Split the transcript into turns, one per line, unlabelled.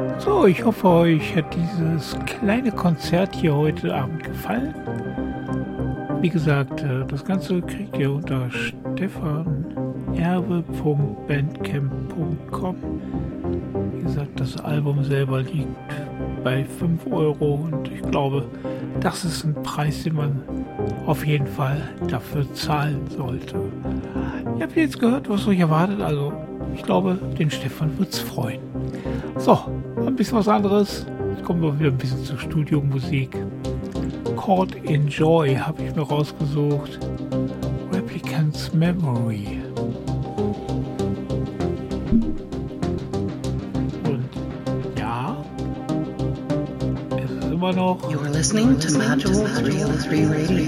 So, ich hoffe, euch hat dieses kleine Konzert hier heute Abend gefallen. Wie gesagt, das Ganze kriegt ihr unter stefanerbe.bandcamp.com. Wie gesagt, das Album selber liegt bei 5 Euro und ich glaube, das ist ein Preis, den man auf jeden Fall dafür zahlen sollte. Ihr habt jetzt gehört, was euch erwartet, also ich glaube, den Stefan wird's freuen. So, ein bisschen was anderes. Jetzt kommen wir wieder ein bisschen zur Studiomusik. Caught in Joy habe ich mir rausgesucht. Replicant's Memory. Und ja, es ist immer noch.
You're listening to Module 303 Radio.